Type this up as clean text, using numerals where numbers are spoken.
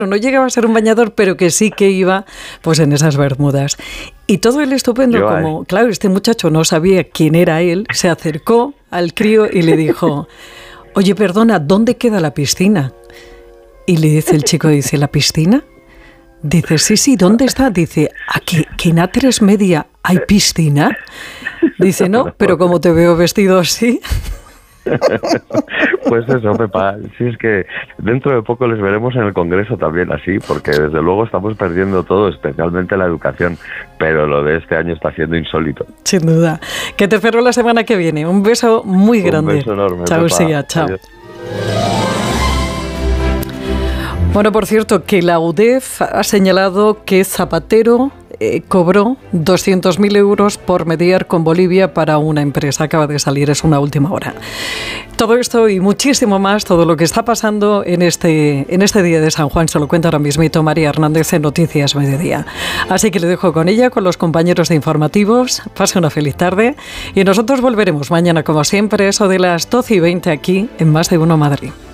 No llegaba a ser un bañador, pero que sí que iba pues en esas bermudas. Y todo él estupendo, como, claro, este muchacho no sabía quién era él, se acercó al crío y le dijo, oye, perdona, ¿dónde queda la piscina? Y le dice el chico, dice, ¿la piscina? Dice, sí, ¿dónde está? Dice, ¿aquí, que en A3 Media hay piscina? Dice, no, pero como te veo vestido así... Pues eso, Pepa, sí, es que dentro de poco les veremos en el Congreso también así, porque desde luego estamos perdiendo todo, especialmente la educación, pero lo de este año está siendo insólito. Sin duda. Que te espero la semana que viene. Un beso muy grande. Un beso enorme, chao, Pepa. Sia, chao. Adiós. Bueno, por cierto, que la UDEF ha señalado que Zapatero cobró 200.000 euros por mediar con Bolivia para una empresa. Acaba de salir, es una última hora. Todo esto y muchísimo más, todo lo que está pasando en este día de San Juan, se lo cuenta ahora mismito María Hernández en Noticias Mediodía. Así que le dejo con ella, con los compañeros de informativos. Pase una feliz tarde y nosotros volveremos mañana, como siempre, eso de las 12:20 aquí en Más de Uno Madrid.